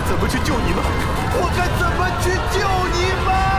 怎么去救你们？我该怎么去救你们？